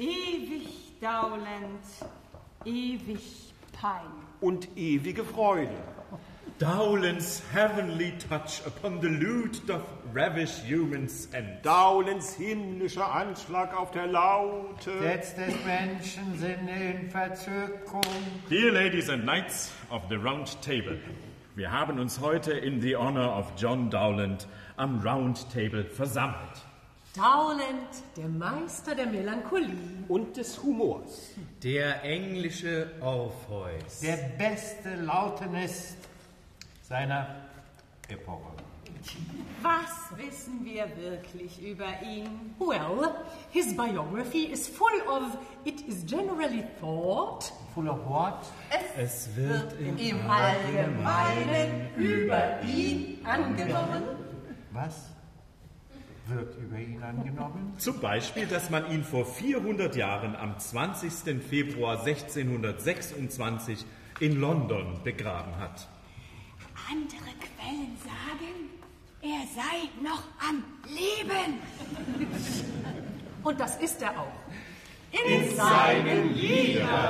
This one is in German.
Ewig Dowland, ewig Pein. Und ewige Freude. Dowland's heavenly touch upon the lute doth ravish humans and Dowlands himmlischer Anschlag auf der Laute setzt des Menschen Sinne in Verzückung. Dear ladies and knights of the Round Table, wir haben uns heute in the honor of John Dowland am Round Table versammelt. Dowland, der Meister der Melancholie und des Humors. Der englische Orpheus. Der beste Lautenist seiner Epoche. Was wissen wir wirklich über ihn? Well, his biography is full of, it is generally thought. Full of what? Es wird im Allgemeinen über ihn angenommen. Was wird über ihn angenommen? Zum Beispiel, dass man ihn vor 400 Jahren am 20. Februar 1626 in London begraben hat. Andere Quellen sagen, er sei noch am Leben. Und das ist er auch. In seinen Liedern.